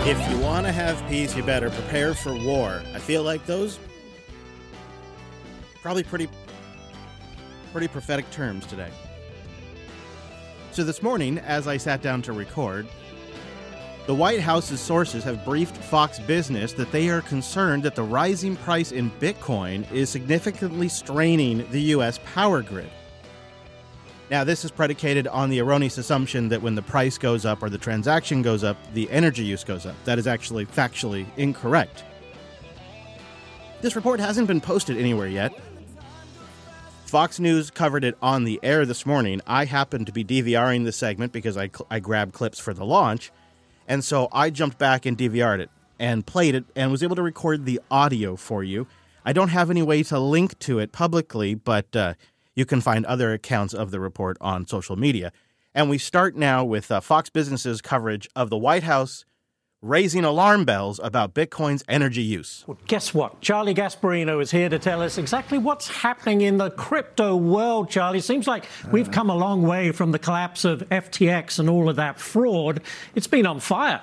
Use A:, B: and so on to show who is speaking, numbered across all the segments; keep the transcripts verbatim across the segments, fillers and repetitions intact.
A: If you want to have peace, you better prepare for war. I feel like those probably pretty pretty prophetic terms today. So this morning, as I sat down to record, the White House's sources have briefed Fox Business that they are concerned that the rising price in Bitcoin is significantly straining the U S power grid. Now, this is predicated on the erroneous assumption that when the price goes up or the transaction goes up, the energy use goes up. That is actually factually incorrect. This report hasn't been posted anywhere yet. Fox News covered it on the air this morning. I happened to be DVRing the segment because I, I grabbed clips for the launch, and so I jumped back and D V R'd it and played it and was able to record the audio for you. I don't have any way to link to it publicly, but uh, you can find other accounts of the report on social media. And we start now with uh, Fox Business's coverage of the White House raising alarm bells about Bitcoin's energy use.
B: Well, guess what? Charlie Gasparino is here to tell us exactly what's happening in the crypto world, Charlie. Seems like we've come a long way from the collapse of F T X and all of that fraud. It's been on fire.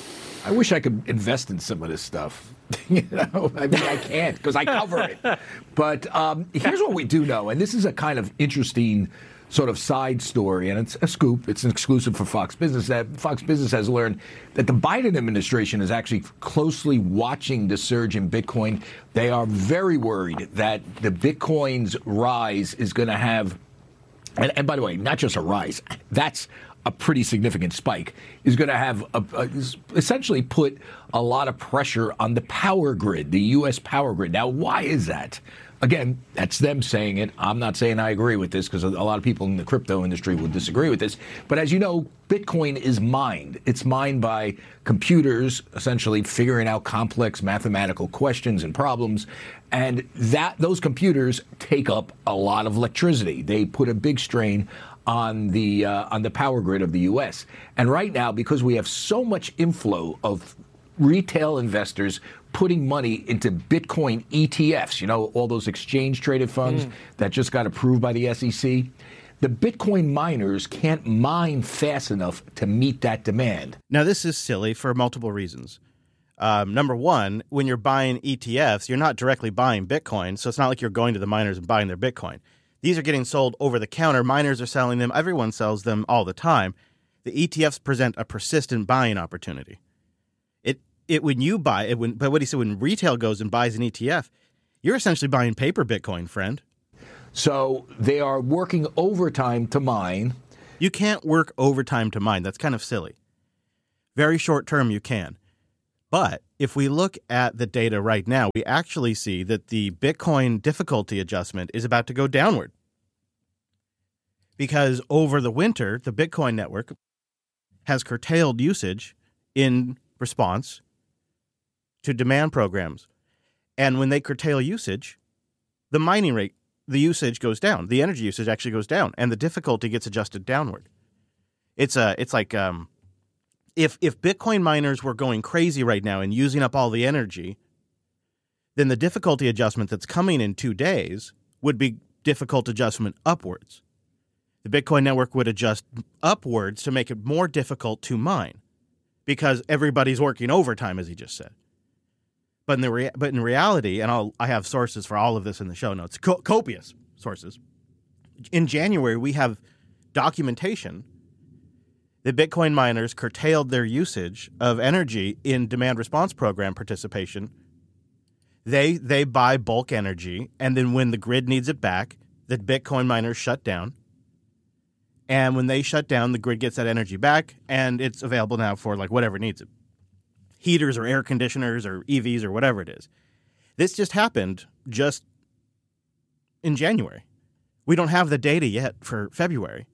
C: I wish I could invest in some of this stuff. You know, I mean, I can't because I cover it. But um, here's what we do know, and this is a kind of interesting sort of side story, and it's a scoop. It's an exclusive for Fox Business. That Fox Business has learned that the Biden administration is actually closely watching the surge in Bitcoin. They are very worried that the Bitcoin's rise is going to have, and, and by the way, not just a rise, that's a pretty significant spike, is going to have a, a, essentially put a lot of pressure on the power grid, the U S power grid. Now, why is that? Again, that's them saying it. I'm not saying I agree with this because a lot of people in the crypto industry will disagree with this. But as you know, Bitcoin is mined. It's mined by computers, essentially figuring out complex mathematical questions and problems. And that those computers take up a lot of electricity. They put a big strain on the uh, on the power grid of the U S. And right now, because we have so much inflow of retail investors putting money into Bitcoin E T Fs, you know, all those exchange-traded funds mm. that just got approved by the S E C, the Bitcoin miners can't mine fast enough to meet that demand.
A: Now, this is silly for multiple reasons. Um, number one, when you're buying E T Fs, you're not directly buying Bitcoin, so it's not like you're going to the miners and buying their Bitcoin. These are getting sold over the counter. Miners are selling them. Everyone sells them all the time. The E T Fs present a persistent buying opportunity. It it when you buy it, when but what he said, when retail goes and buys an E T F, you're essentially buying paper Bitcoin, friend.
C: So they are working overtime to mine.
A: You can't work overtime to mine. That's kind of silly. Very short term, you can. But if we look at the data right now, we actually see that the Bitcoin difficulty adjustment is about to go downward. Because over the winter, the Bitcoin network has curtailed usage in response to demand programs. And when they curtail usage, the mining rate, the usage goes down. The energy usage actually goes down, and the difficulty gets adjusted downward. It's a, it's like um, if if Bitcoin miners were going crazy right now and using up all the energy, then the difficulty adjustment that's coming in two days would be difficult adjustment upwards. The Bitcoin network would adjust upwards to make it more difficult to mine because everybody's working overtime, as he just said. But in the rea- but in reality, and I'll, I have sources for all of this in the show notes, co- copious sources. In January, we have documentation that Bitcoin miners curtailed their usage of energy in demand response program participation. They they buy bulk energy, and then when the grid needs it back, the Bitcoin miners shut down. And when they shut down, the grid gets that energy back, and it's available now for like whatever needs it. Heaters or air conditioners or E Vs or whatever it is. This just happened just in January. We don't have the data yet for February.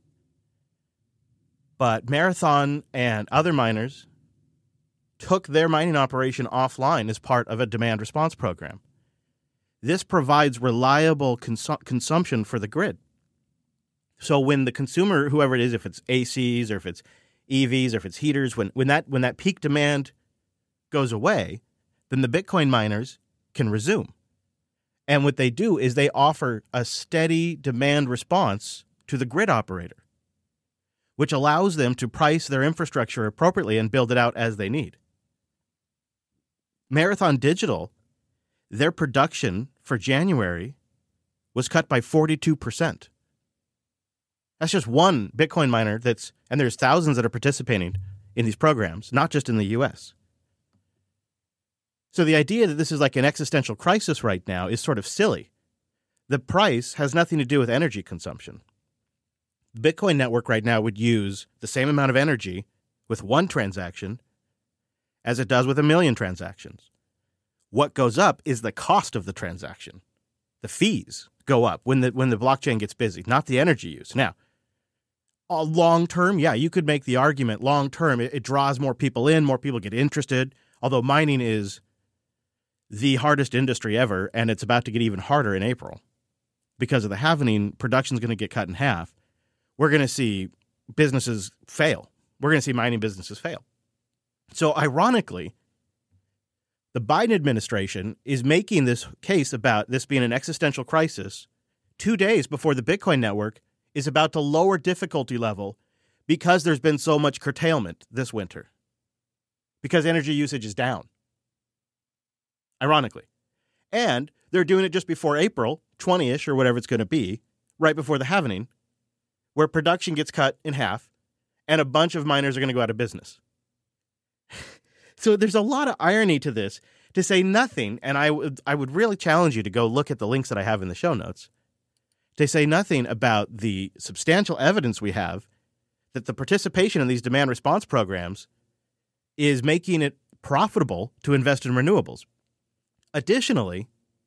A: But Marathon and other miners took their mining operation offline as part of a demand response program. This provides reliable cons- consumption for the grid. So when the consumer, whoever it is, if it's A Cs or if it's E Vs or if it's heaters, when, when that when that peak demand goes away, then the Bitcoin miners can resume. And what they do is they offer a steady demand response to the grid operator, which allows them to price their infrastructure appropriately and build it out as they need. Marathon Digital, their production for January was cut by forty-two percent. That's just one Bitcoin miner that's, and there's thousands that are participating in these programs, not just in the U S. So the idea that this is like an existential crisis right now is sort of silly. The price has nothing to do with energy consumption. The Bitcoin network right now would use the same amount of energy with one transaction as it does with a million transactions. What goes up is the cost of the transaction. The fees go up when the when the blockchain gets busy, not the energy use. Now, uh, long term, yeah, you could make the argument long term. It, it draws more people in, more people get interested, although mining is the hardest industry ever, and it's about to get even harder in April. Because of the halvening, production's going to get cut in half. We're going to see businesses fail. We're going to see mining businesses fail. So ironically, the Biden administration is making this case about this being an existential crisis two days before the Bitcoin network is about to lower difficulty level because there's been so much curtailment this winter. Because energy usage is down. Ironically. And they're doing it just before April twentieth or whatever it's going to be, right before the halvening, where production gets cut in half and a bunch of miners are going to go out of business. So there's a lot of irony to this, to say nothing, and I would I would really challenge you to go look at the links that I have in the show notes, to say nothing about the substantial evidence we have that the participation in these demand response programs is making it profitable to invest in renewables. Additionally,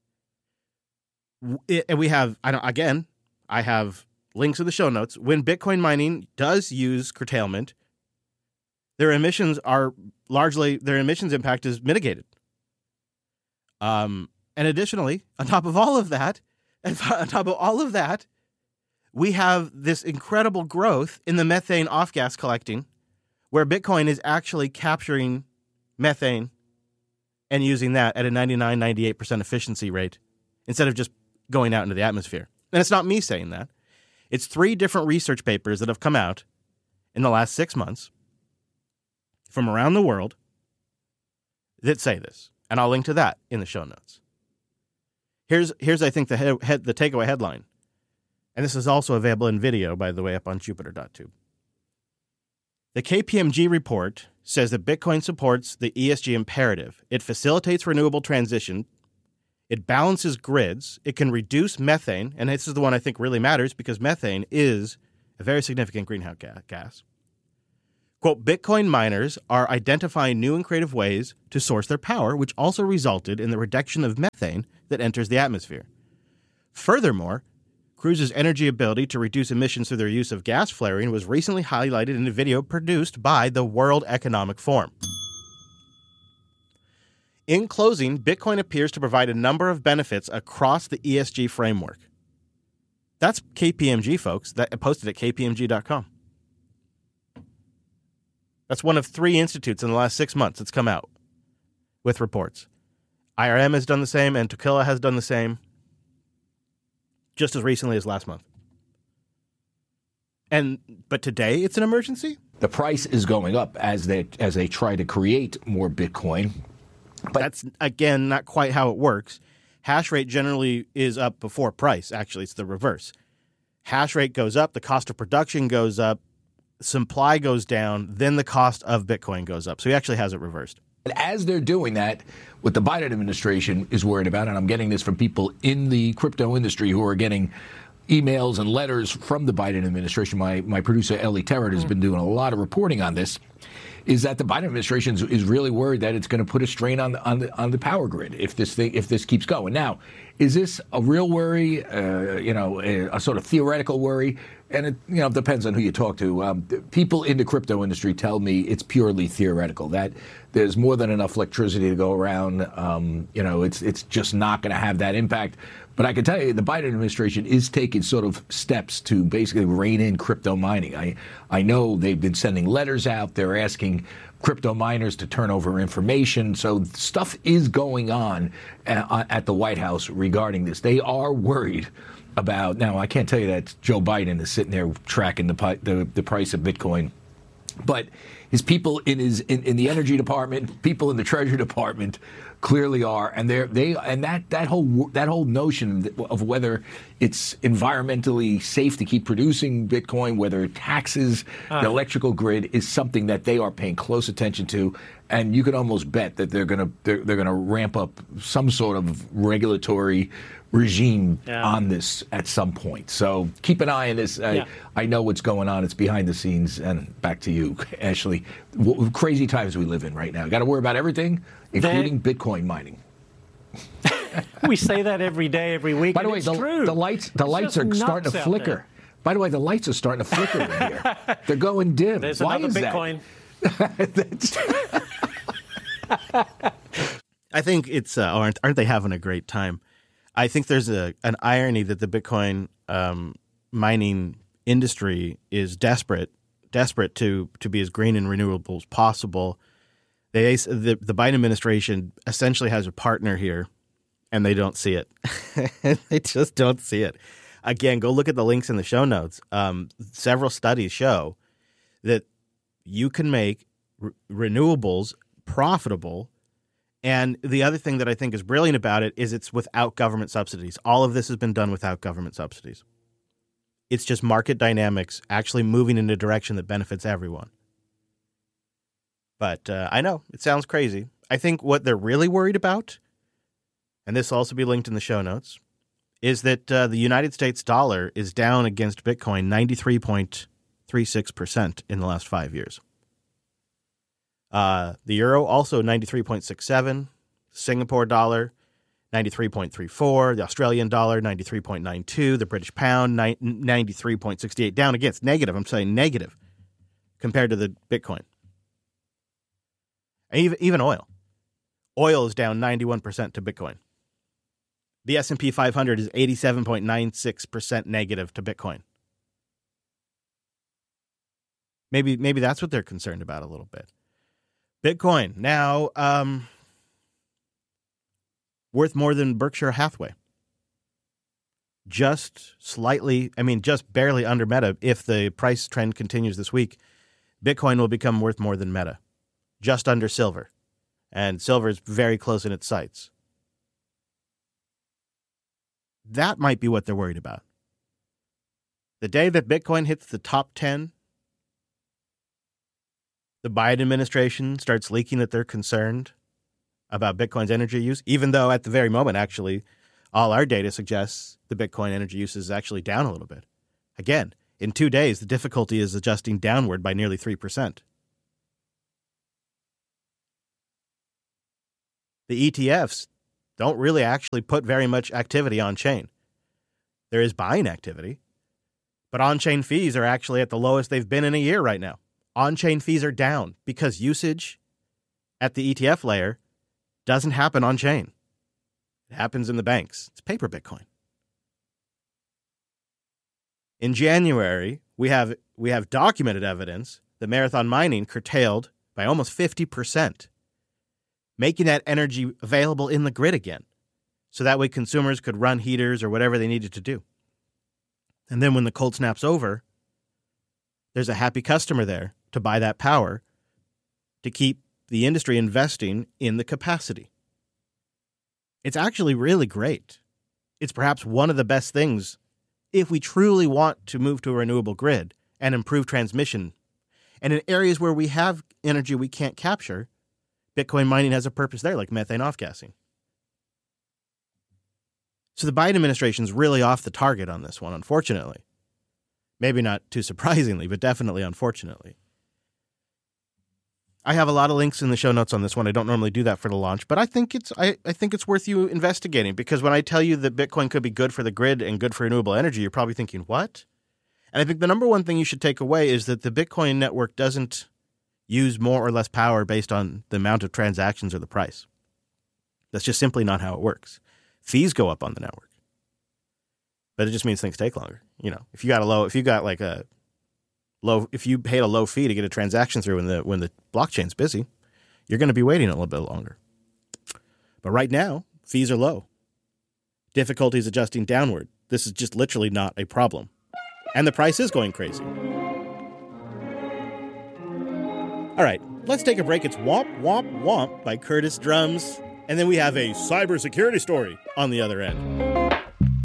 A: and we have, I don't, again, I have links in the show notes. When Bitcoin mining does use curtailment, their emissions are largely, their emissions impact is mitigated. Um, and additionally, on top of all of that, and on top of all of that, we have this incredible growth in the methane off-gas collecting, where Bitcoin is actually capturing methane and using that at a ninety-nine, ninety-eight percent efficiency rate instead of just going out into the atmosphere. And it's not me saying that. It's three different research papers that have come out in the last six months from around the world that say this. And I'll link to that in the show notes. Here's, here's I think, the head, head, the takeaway headline. And this is also available in video, by the way, up on Jupiter dot tube. The K P M G report says that Bitcoin supports the E S G imperative. It facilitates renewable transition. It balances grids. It can reduce methane. And this is the one I think really matters because methane is a very significant greenhouse gas. Quote, Bitcoin miners are identifying new and creative ways to source their power, which also resulted in the reduction of methane that enters the atmosphere. Furthermore, Cruise's energy ability to reduce emissions through their use of gas flaring was recently highlighted in a video produced by the World Economic Forum. In closing, Bitcoin appears to provide a number of benefits across the E S G framework. That's K P M G, folks. That posted at K P M G dot com. That's one of three institutes in the last six months that's come out with reports. I R M has done the same, and Tokilla has done the same just as recently as last month. And but today it's an emergency?
C: The price is going up as they as they try to create more Bitcoin.
A: But that's, again, not quite how it works. Hash rate generally is up before price. Actually, it's the reverse. Hash rate goes up, the cost of production goes up, supply goes down, then the cost of Bitcoin goes up. So he actually has it reversed.
C: And as they're doing that, what the Biden administration is worried about, and I'm getting this from people in the crypto industry who are getting emails and letters from the Biden administration. My my producer, Ellie Terrett, has been doing a lot of reporting on this, is that the Biden administration is really worried that it's going to put a strain on the, on the, on the power grid if this thing, if this keeps going. Now, is this a real worry, uh, you know, a, a sort of theoretical worry? And it, you know, depends on who you talk to. Um, people in the crypto industry tell me it's purely theoretical, that there's more than enough electricity to go around. Um, you know, it's it's just not going to have that impact. But I can tell you the Biden administration is taking sort of steps to basically rein in crypto mining. I, I know they've been sending letters out. They're asking crypto miners to turn over information. So stuff is going on at, at the White House regarding this. They are worried about, now I can't tell you that Joe Biden is sitting there tracking the, the, the price of Bitcoin, but his people in his in, in the energy department, people in the treasury department, clearly are, and they're they and that that whole that whole notion of whether it's environmentally safe to keep producing Bitcoin, whether it taxes uh. the electrical grid, is something that they are paying close attention to, and you can almost bet that they're gonna they're, they're gonna ramp up some sort of regulatory regime yeah. on this at some point. So keep an eye on this. I, yeah. I know what's going on. It's behind the scenes. And back to you, Ashley. W- crazy times we live in right now. Got to worry about everything, including They're... Bitcoin mining.
B: We say that every day, every week.
C: By the way,
B: it's
C: the,
B: true.
C: the lights the
B: it's
C: lights are starting to flicker.
B: There.
C: By the way, the lights are starting to flicker in here. They're going dim.
B: There's
C: Why
B: another
C: is
B: Bitcoin.
C: That?
A: I think it's uh, aren't aren't they having a great time? I think there's a an irony that the Bitcoin um, mining industry is desperate, desperate to to be as green and renewable as possible. They the, the Biden administration essentially has a partner here, and they don't see it. They just don't see it. Again, go look at the links in the show notes. Um, several studies show that you can make re- renewables profitable. And the other thing that I think is brilliant about it is it's without government subsidies. All of this has been done without government subsidies. It's just market dynamics actually moving in a direction that benefits everyone. But uh, I know, it sounds crazy. I think what they're really worried about, and this will also be linked in the show notes, is that uh, the United States dollar is down against Bitcoin ninety-three point three six percent in the last five years. Uh, the euro also ninety-three point six seven, Singapore dollar ninety-three point three four, the Australian dollar ninety-three point nine two, the British pound ninety-three point six eight, down against negative. I'm saying negative compared to the Bitcoin. And even even oil, oil is down ninety-one percent to Bitcoin. The S and P five hundred is eighty-seven point nine six percent negative to Bitcoin. Maybe maybe that's what they're concerned about a little bit. Bitcoin now um, worth more than Berkshire Hathaway. Just slightly, I mean, just barely under Meta. If the price trend continues this week, Bitcoin will become worth more than Meta, just under silver. And silver is very close in its sights. That might be what they're worried about. The day that Bitcoin hits the top ten, the Biden administration starts leaking that they're concerned about Bitcoin's energy use, even though at the very moment, actually, all our data suggests the Bitcoin energy use is actually down a little bit. Again, in two days, the difficulty is adjusting downward by nearly three percent. The E T Fs don't really actually put very much activity on chain. There is buying activity, but on-chain fees are actually at the lowest they've been in a year right now. On-chain fees are down because usage at the E T F layer doesn't happen on-chain. It happens in the banks. It's paper Bitcoin. In January, we have we have documented evidence that Marathon Mining curtailed by almost fifty percent, making that energy available in the grid again, so that way consumers could run heaters or whatever they needed to do. And then when the cold snap's over, there's a happy customer there to buy that power to keep the industry investing in the capacity. It's actually really great. It's perhaps one of the best things if we truly want to move to a renewable grid and improve transmission. And in areas where we have energy we can't capture, Bitcoin mining has a purpose there, like methane off-gassing. So the Biden administration is really off the target on this one, unfortunately. Maybe not too surprisingly, but definitely unfortunately. I have a lot of links in the show notes on this one. I don't normally do that for the launch, but I think it's I, I think it's worth you investigating, because when I tell you that Bitcoin could be good for the grid and good for renewable energy, you're probably thinking, what? And I think the number one thing you should take away is that the Bitcoin network doesn't use more or less power based on the amount of transactions or the price. That's just simply not how it works. Fees go up on the network, but it just means things take longer. You know, if you got a low, if you got like a low, if you paid a low fee to get a transaction through when the when the blockchain's busy, you're going to be waiting a little bit longer. But right now, fees are low. Difficulty is adjusting downward. This is just literally not a problem, and the price is going crazy. All right, let's take a break. It's Womp Womp Womp by Curtis Drums. And then we have a cybersecurity story on the other end.